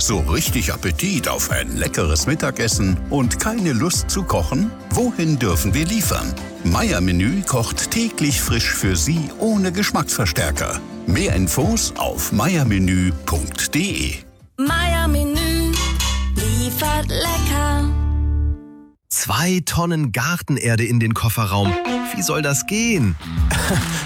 So richtig Appetit auf ein leckeres Mittagessen und keine Lust zu kochen? Wohin dürfen wir liefern? Meyer-Menü kocht täglich frisch für Sie ohne Geschmacksverstärker. Mehr Infos auf meyermenü.de. Meyer-Menü liefert lecker. 2 Tonnen Gartenerde in den Kofferraum. Wie soll das gehen?